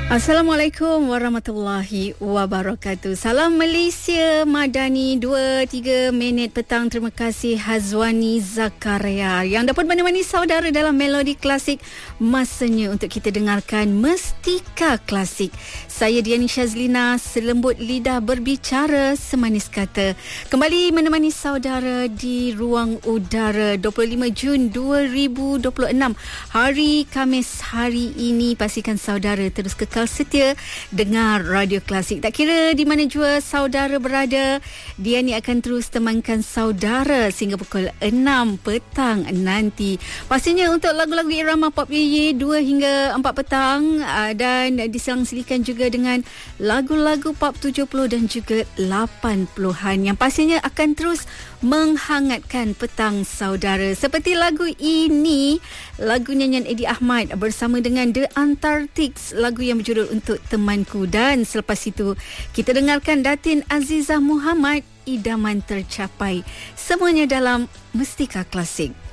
Assalamualaikum warahmatullahi wabarakatuh. Salam Malaysia Madani 2-3 minit petang. Terima kasih Hazwani Zakaria yang dapat menemani saudara dalam melodi klasik. Masanya untuk kita dengarkan Mestika Klasik. Saya Diani Syazlina, selembut lidah berbicara semanis kata. Kembali menemani saudara di ruang udara 25 Jun 2026. Hari Khamis hari ini, pastikan saudara terus kekal setia dengar Radio Klasik. Tak kira di mana jua saudara berada, Diani akan terus temankan saudara sehingga pukul 6 petang nanti. Pastinya untuk lagu-lagu irama pop YY 2 hingga 4 petang, dan diselang-selikan juga dengan lagu-lagu pop 70 dan juga 80-an yang pastinya akan terus menghangatkan petang saudara. Seperti lagu ini, lagu nyanyian Eddie Ahmad bersama dengan The Antarctics, lagu yang berjudul Untuk Temanku. Dan selepas itu kita dengarkan Datin Azizah Muhammad, Idaman Tercapai. Semuanya dalam Mestika Klasik.